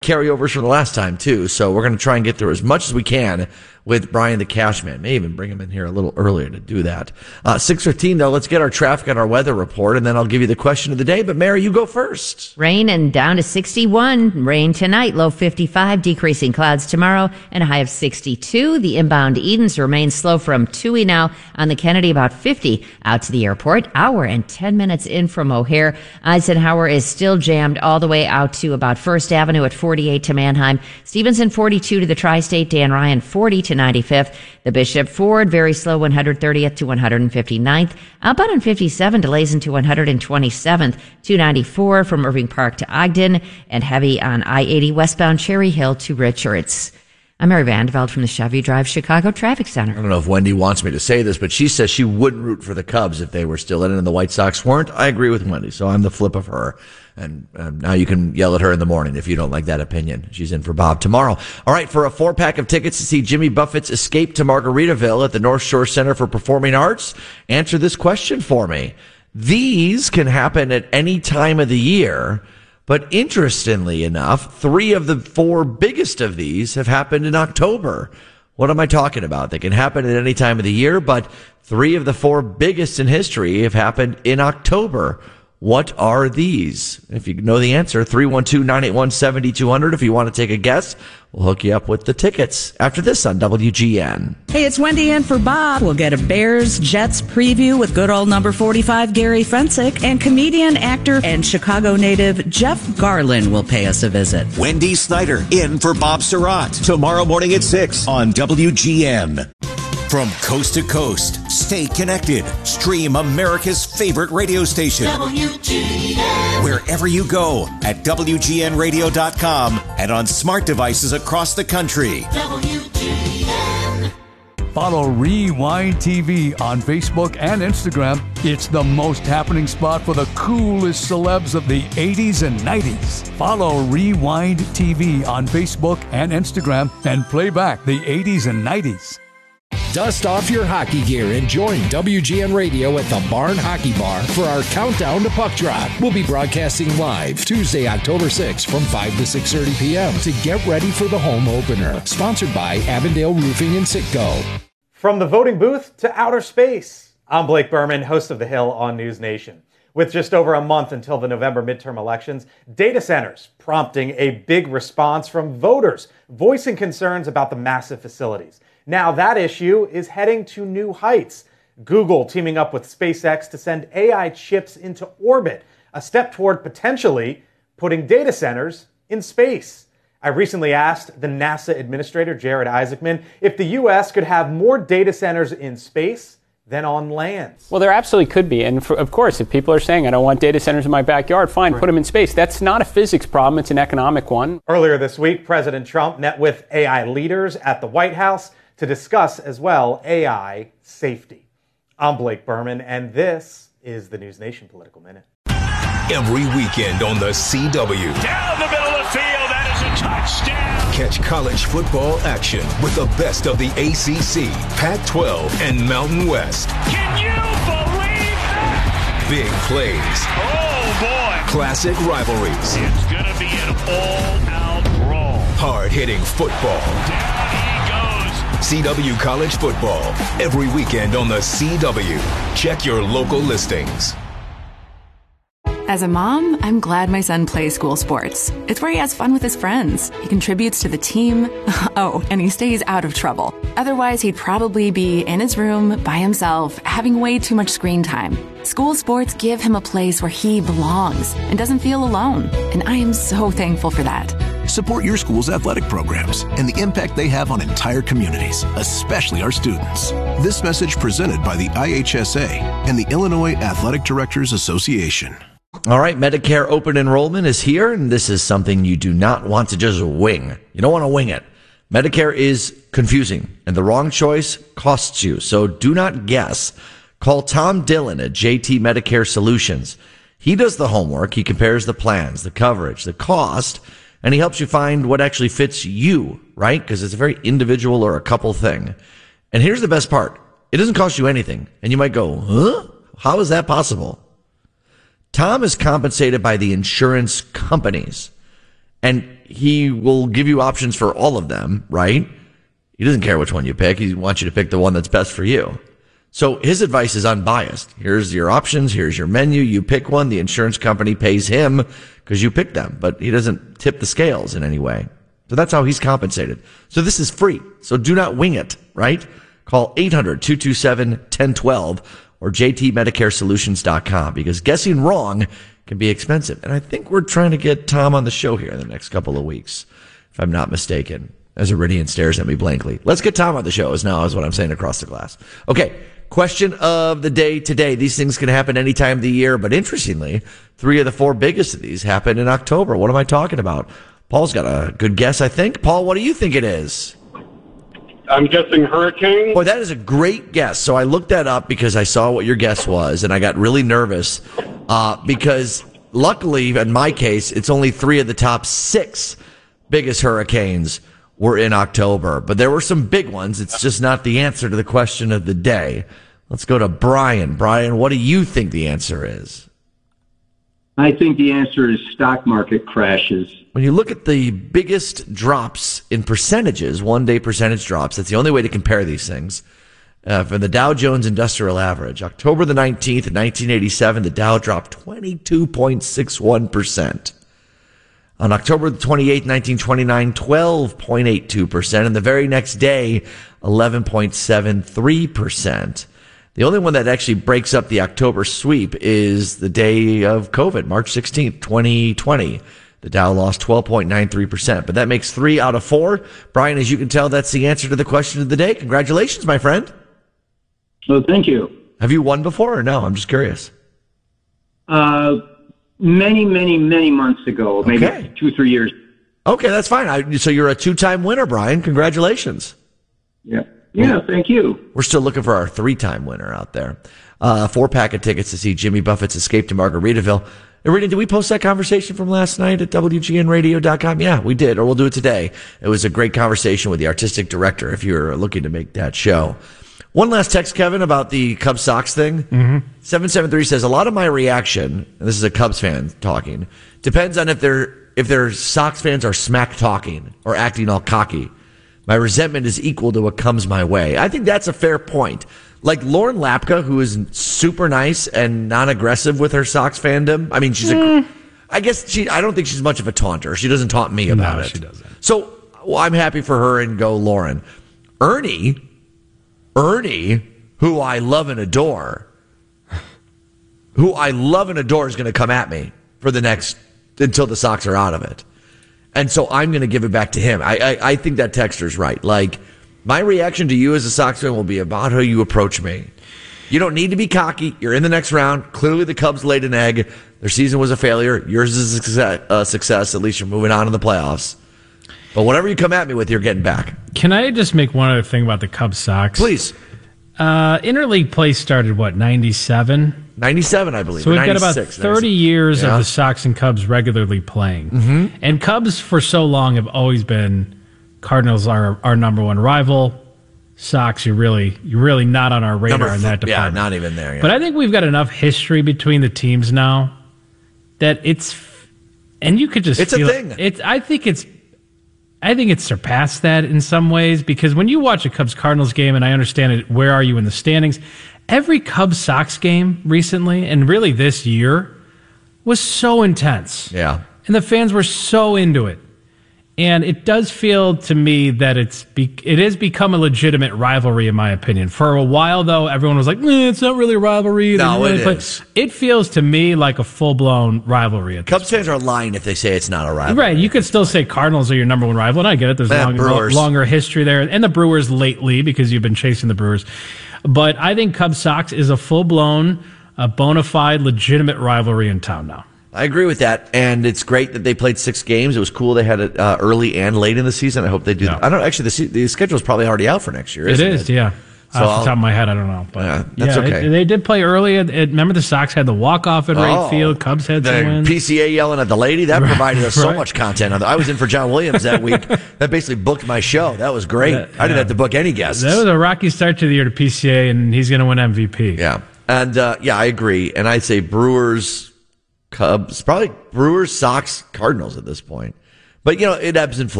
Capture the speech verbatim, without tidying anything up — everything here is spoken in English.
carryovers from the last time, too. So we're going to try and get through as much as we can with Brian the Cashman. May even bring him in here a little earlier to do that. Uh, six fifteen, though, let's get our traffic and our weather report, and then I'll give you the question of the day. But, Mary, you go first. Rain and down to sixty-one. Rain tonight, low fifty-five. Decreasing clouds tomorrow, and a high of sixty-two. The inbound Edens remain slow from Toohey now on the Kennedy, about fifty. Out to the airport, hour and ten minutes in from O'Hare. Eisenhower is still jammed all the way out to about First Avenue at forty-eight to Manheim. Stevenson, forty-two to the Tri-State. Dan Ryan, forty to ninety-fifth. The Bishop Ford, very slow, one hundred thirtieth to one hundred fifty-ninth. Outbound on fifty-seven, delays into one hundred twenty-seventh. two ninety-four from Irving Park to Ogden, and heavy on I eighty westbound Cherry Hill to Richards. I'm Mary Vandeveld from the Chevy Drive Chicago Traffic Center. I don't know if Wendy wants me to say this, but she says she wouldn't root for the Cubs if they were still in it and the White Sox weren't. I agree with Wendy, so I'm the flip of her. And uh, now you can yell at her in the morning if you don't like that opinion. She's in for Bob tomorrow. All right, for a four-pack of tickets to see Jimmy Buffett's Escape to Margaritaville at the North Shore Center for Performing Arts, answer this question for me. These can happen at any time of the year, but interestingly enough, three of the four biggest of these have happened in October. What am I talking about? They can happen at any time of the year, but three of the four biggest in history have happened in October. What are these? If you know the answer, three one two, nine eight one, seven two zero zero. If you want to take a guess, we'll hook you up with the tickets after this on W G N. Hey, it's Wendy in for Bob. We'll get a Bears-Jets preview with good old number forty-five Gary Fensick, and comedian, actor, and Chicago native Jeff Garlin will pay us a visit. Wendy Snyder in for Bob Surratt tomorrow morning at six on W G N. From coast to coast, stay connected. Stream America's favorite radio station. W G N. Wherever you go at W G N radio dot com and on smart devices across the country. W G N. Follow Rewind T V on Facebook and Instagram. It's the most happening spot for the coolest celebs of the eighties and nineties. Follow Rewind T V on Facebook and Instagram and play back the eighties and nineties. Dust off your hockey gear and join W G N Radio at the Barn Hockey Bar for our countdown to puck drop. We'll be broadcasting live Tuesday, October sixth from five to six thirty p.m. to get ready for the home opener. Sponsored by Avondale Roofing and Citgo. From the voting booth to outer space, I'm Blake Berman, host of The Hill on News Nation. With just over a month until the November midterm elections, data centers prompting a big response from voters voicing concerns about the massive facilities. Now that issue is heading to new heights. Google teaming up with SpaceX to send A I chips into orbit, a step toward potentially putting data centers in space. I recently asked the NASA administrator, Jared Isaacman, if the U S could have more data centers in space than on land. Well, there absolutely could be. And for, of course, if people are saying, I don't want data centers in my backyard, fine, right. Put them in space. That's not a physics problem. It's an economic one. Earlier this week, President Trump met with A I leaders at the White House to discuss as well A I safety. I'm Blake Berman, and this is the News Nation Political Minute. Every weekend on the C W. Down the middle of the field, that is a touchdown. Catch college football action with the best of the A C C, Pac twelve, and Mountain West. Can you believe that? Big plays. Oh, boy. Classic rivalries. It's going to be an all-out brawl. Hard-hitting football. Down he goes. C W College Football. Every weekend on the C W. Check your local listings. As a mom, I'm glad my son plays school sports. It's where he has fun with his friends. He contributes to the team. Oh, and he stays out of trouble. Otherwise, he'd probably be in his room by himself, having way too much screen time. School sports give him a place where he belongs and doesn't feel alone. And I am so thankful for that. Support your school's athletic programs and the impact they have on entire communities, especially our students. This message presented by the I H S A and the Illinois Athletic Directors Association. All right, Medicare open enrollment is here, and this is something you do not want to just wing. You don't want to wing it. Medicare is confusing, and the wrong choice costs you. So do not guess. Call Tom Dillon at J T Medicare Solutions. He does the homework. He compares the plans, the coverage, the cost, and he helps you find what actually fits you, right? Because it's a very individual or a couple thing. And here's the best part. It doesn't cost you anything. And you might go, huh? How is that possible? Tom is compensated by the insurance companies. and he will give you options for all of them, right? He doesn't care which one you pick. He wants you to pick the one that's best for you. So his advice is unbiased. Here's your options. Here's your menu. You pick one. The insurance company pays him because you picked them, but he doesn't tip the scales in any way. So that's how he's compensated. So this is free. So do not wing it, right? Call eight hundred, two two seven, one oh one two or j t medicare solutions dot com because guessing wrong can be expensive. And I think we're trying to get Tom on the show here in the next couple of weeks, if I'm not mistaken, as Iridian stares at me blankly. Let's get Tom on the show is now is what I'm saying across the glass. Okay. Question of the day today. These things can happen any time of the year, but interestingly, three of the four biggest of these happened in October. What am I talking about? Paul's got a good guess, I think. Paul, what do you think it is? I'm guessing hurricane. Boy, that is a great guess. So I looked that up because I saw what your guess was, and I got really nervous uh, because luckily, in my case, it's only three of the top six biggest hurricanes were in October. But there were some big ones. It's just not the answer to the question of the day. Let's go to Brian. Brian, what do you think the answer is? I think the answer is stock market crashes. When you look at the biggest drops in percentages, one-day percentage drops, that's the only way to compare these things. Uh, for the Dow Jones Industrial Average, October the nineteenth, nineteen eighty-seven, the Dow dropped twenty-two point six one percent. On October the twenty-eighth, nineteen twenty-nine, twelve point eight two percent. And the very next day, eleven point seven three percent. The only one that actually breaks up the October sweep is the day of COVID, March sixteenth, twenty twenty. The Dow lost twelve point nine three percent, but that makes three out of four. Brian, as you can tell, that's the answer to the question of the day. Congratulations, my friend. Well, thank you. Have you won before or no? I'm just curious. Uh, many, many, many months ago, maybe Okay. two, three years. Okay, that's fine. I, so you're a two-time winner, Brian. Congratulations. Yeah. Yeah, thank you. We're still looking for our three-time winner out there. Uh, four pack of tickets to see Jimmy Buffett's Escape to Margaritaville. Irina, did we post that conversation from last night at W G N radio dot com? Yeah, we did, or we'll do it today. It was a great conversation with the artistic director if you're looking to make that show. One last text, Kevin, about the Cubs Sox thing. Mm-hmm. seven seven three says, a lot of my reaction, and this is a Cubs fan talking, depends on if they're, if their Sox fans are smack talking or acting all cocky. My resentment is equal to what comes my way. I think that's a fair point. Like Lauren Lapka, who is super nice and non-aggressive with her Sox fandom. I mean, she's mm. a, I guess she, I don't think she's much of a taunter. She doesn't taunt me about no, it. she doesn't. So, well, I'm happy for her and go Lauren. Ernie, Ernie, who I love and adore, who I love and adore is going to come at me for the next, until the Sox are out of it. And so I'm going to give it back to him. I, I, I think that texter's right. Like, my reaction to you as a Sox fan will be about how you approach me. You don't need to be cocky. You're in the next round. Clearly the Cubs laid an egg. Their season was a failure. Yours is a success. A success. At least you're moving on in the playoffs. But whatever you come at me with, you're getting back. Can I just make one other thing about the Cubs Sox? Please. Uh, interleague play started, what, ninety-seven? ninety-seven, I believe. So we've got about thirty years yeah. of the Sox and Cubs regularly playing. Mm-hmm. And Cubs, for so long, have always been... Cardinals are our number one rival. Sox, you're really you're really not on our radar Number in that th- department. Yeah, not even there. Yeah. But I think we've got enough history between the teams now that it's, and you could just it's feel a thing. It, it's I think it's I think it's surpassed that in some ways because when you watch a Cubs Cardinals game, and I understand it, where are you in the standings? Every Cubs Sox game recently, and really this year, was so intense. Yeah, and the fans were so into it. And it does feel to me that it's be, it has become a legitimate rivalry, in my opinion. For a while, though, everyone was like, eh, it's not really a rivalry. No, really it but is. It feels to me like a full-blown rivalry. At Cubs fans are lying if they say it's not a rivalry. Right. You could still say Cardinals are your number one rival, and I get it. There's Yeah, long, Brewers. longer history there. And the Brewers lately, because you've been chasing the Brewers. But I think Cubs Sox is a full-blown, a bona fide, legitimate rivalry in town now. I agree with that, and it's great that they played six games. It was cool they had it uh, early and late in the season. I hope they do. Yeah. I don't actually. The, se- the schedule is probably already out for next year. It Isn't is, it? yeah. So Off I'll- the top of my head, I don't know. But Yeah, that's yeah, okay. it- they did play early. At, at, remember the Sox had the walk-off at right Oh, field. Cubs had the some wins. P C A yelling at the lady that Right, provided us so right. much content. I was in for John Williams that week. That basically booked my show. That was great. That- I didn't yeah. have to book any guests. That was a rocky start to the year to P C A, and he's going to win M V P. Yeah, and uh, yeah, I agree. And I'd say Brewers, Cubs, probably Brewers, Sox, Cardinals at this point. But, you know, it ebbs and flows.